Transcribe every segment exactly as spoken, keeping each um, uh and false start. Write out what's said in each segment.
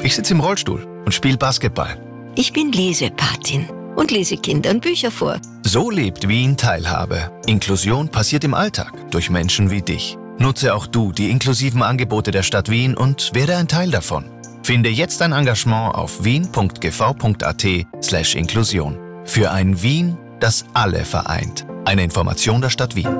Ich sitze im Rollstuhl und spiele Basketball. Ich bin Lesepatin und lese Kindern Bücher vor. So lebt Wien Teilhabe. Inklusion passiert im Alltag durch Menschen wie dich. Nutze auch du die inklusiven Angebote der Stadt Wien und werde ein Teil davon. Finde jetzt ein Engagement auf wien punkt g v punkt a t slash Inklusion. Für ein Wien, das alle vereint. Eine Information der Stadt Wien.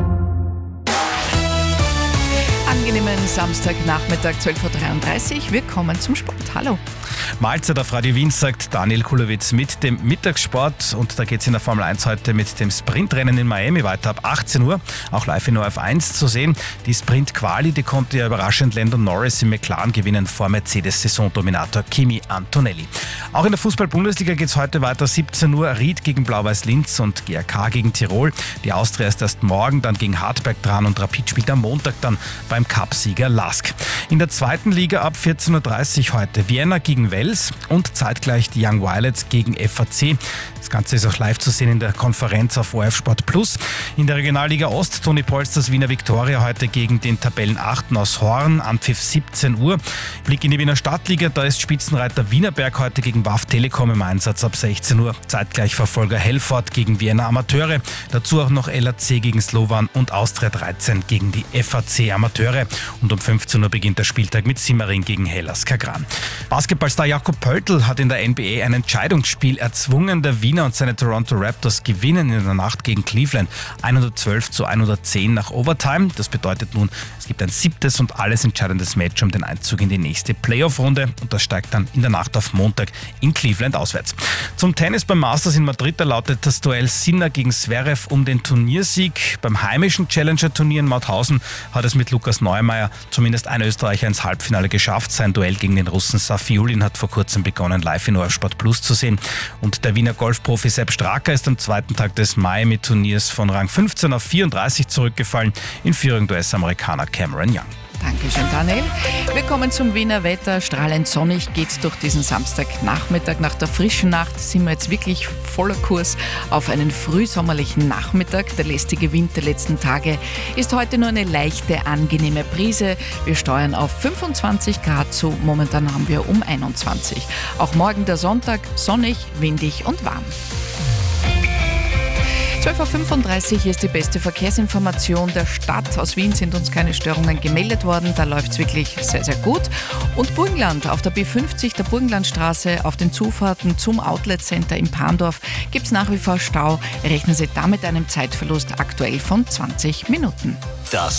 Angenehmen Samstagnachmittag, zwölf Uhr dreiunddreißig. Willkommen zum Sport. Hallo. Mahlzeit auf Radio Wien, sagt Daniel Kulowitz mit dem Mittagssport. Und da geht es in der Formel eins heute mit dem Sprintrennen in Miami weiter ab achtzehn Uhr. Auch live in O R F eins zu sehen. Die Sprint-Quali, die konnte ja überraschend Lando Norris im McLaren gewinnen vor Mercedes-Saisondominator Kimi Antonelli. Auch in der Fußball-Bundesliga geht es heute weiter. siebzehn Uhr Ried gegen Blau-Weiß Linz und G A K gegen Tirol. Die Austria ist erst morgen dann gegen Hartberg dran und Rapid spielt am Montag dann beim Cupsieger Lask. In der zweiten Liga ab vierzehn Uhr dreißig heute Vienna gegen Wels und zeitgleich die Young Violets gegen F A C. Das Ganze ist auch live zu sehen in der Konferenz auf O R F Sport Plus. In der Regionalliga Ost Toni Polsters Wiener Viktoria heute gegen den Tabellenachten aus Horn, Anpfiff siebzehn Uhr. Blick in die Wiener Stadtliga, da ist Spitzenreiter Wienerberg heute gegen W A F Telekom im Einsatz ab sechzehn Uhr. Zeitgleich Verfolger Helfort gegen Wiener Amateure. Dazu auch noch L A C gegen Slovan und Austria dreizehn gegen die F A C Amateure. Und um fünfzehn Uhr beginnt der Spieltag mit Simmering gegen Hellas Kagran. Basketballstar Jakob Pöltl hat in der N B A ein Entscheidungsspiel erzwungen. Der Wiener und seine Toronto Raptors gewinnen in der Nacht gegen Cleveland hundertzwölf zu hundertzehn nach Overtime. Das bedeutet nun, es gibt ein siebtes und alles entscheidendes Match um den Einzug in die nächste Playoff-Runde und das steigt dann in der Nacht auf Montag in Cleveland auswärts. Zum Tennis beim Masters in Madrid, da lautet das Duell Sinner gegen Zverev um den Turniersieg. Beim heimischen Challenger-Turnier in Mauthausen hat es mit Lukas Neumeier zumindest ein Österreicher ins Halbfinale geschafft. Sein Duell gegen den Russen Safiullin hat vor kurzem begonnen, live in O R F Sport Plus zu sehen. Und der Wiener Golfprofi Sepp Straka ist am zweiten Tag des Miami-Turniers von Rang fünfzehn auf vierunddreißig zurückgefallen, in Führung der U S-Amerikaner Cameron Young. Dankeschön, Daniel. Wir kommen zum Wiener Wetter. Strahlend sonnig geht's durch diesen Samstagnachmittag. Nach der frischen Nacht sind wir jetzt wirklich voller Kurs auf einen frühsommerlichen Nachmittag. Der lästige Wind der letzten Tage ist heute nur eine leichte, angenehme Brise. Wir steuern auf fünfundzwanzig Grad zu. Momentan haben wir um einundzwanzig. Auch morgen der Sonntag sonnig, windig und warm. zwölf Uhr fünfunddreißig, hier ist die beste Verkehrsinformation der Stadt. Aus Wien sind uns keine Störungen gemeldet worden. Da läuft es wirklich sehr, sehr gut. Und Burgenland, auf der B fünfzig, der Burgenlandstraße, auf den Zufahrten zum Outlet Center in Pandorf gibt es nach wie vor Stau. Rechnen Sie damit einem Zeitverlust aktuell von zwanzig Minuten. Das